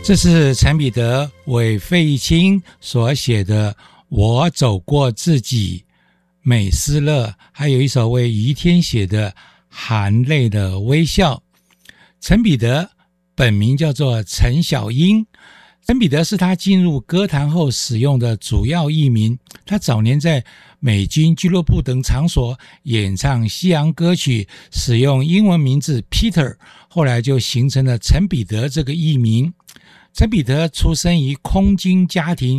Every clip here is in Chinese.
这是陈彼得为费玉清所写的《我走过自己》，美斯乐，还有一首为于天写的《含泪的微笑》。陈彼得本名叫做陈小英，陈彼得是他进入歌坛后使用的主要艺名。他早年在美军俱乐部等场所演唱西洋歌曲，使用英文名字 Peter， 后来就形成了陈彼得这个艺名。陈彼得出生于空军家庭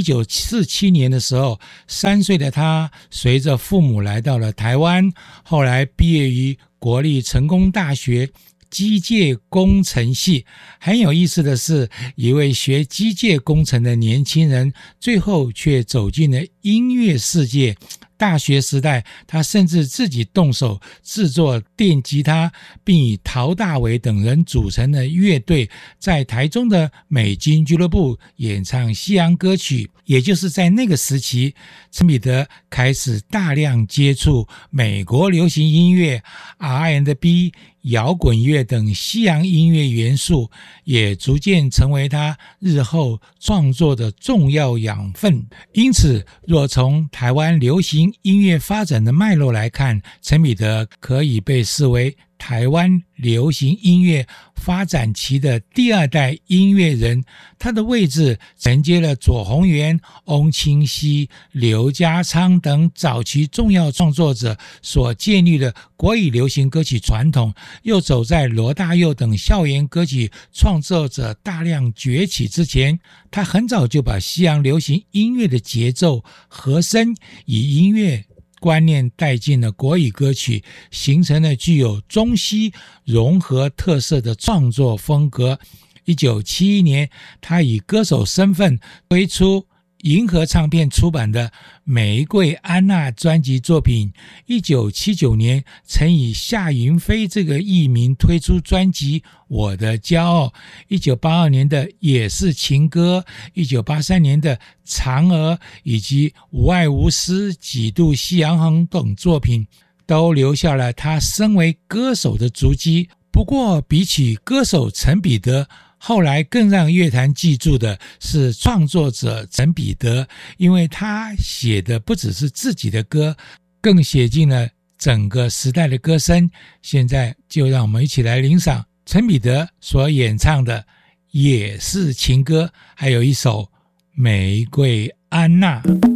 ，1947年的时候，3岁的他随着父母来到了台湾，后来毕业于国立成功大学机械工程系。很有意思的是，一位学机械工程的年轻人，最后却走进了音乐世界。大学时代，他甚至自己动手制作电吉他，并与陶大伟等人组成了乐队，在台中的美军俱乐部演唱西洋歌曲。也就是在那个时期，陈彼得开始大量接触美国流行音乐、R&B、摇滚乐等西洋音乐元素，也逐渐成为他日后创作的重要养分。因此，若从台湾流行音乐发展的脉络来看，陈彼得可以被视为台湾流行音乐发展期的第2代音乐人。他的位置承接了左宏元、翁清溪、刘家昌等早期重要创作者所建立的国语流行歌曲传统，又走在罗大佑等校园歌曲创作者大量崛起之前。他很早就把西洋流行音乐的节奏、和声与音乐观念带进了国语歌曲，形成了具有中西融合特色的创作风格。1971年，他以歌手身份推出银河唱片出版的《玫瑰安娜》专辑作品。1979年，曾以夏云飞这个艺名推出专辑《我的骄傲》。1982年的《也是情歌》，1983年的《嫦娥》，以及《无爱无私》、《几度夕阳红》等作品，都留下了他身为歌手的足迹。不过，比起歌手陈彼得，后来更让乐坛记住的是创作者陈彼得，因为他写的不只是自己的歌，更写进了整个时代的歌声。现在就让我们一起来欣赏陈彼得所演唱的《也是情歌》，还有一首《玫瑰安娜》。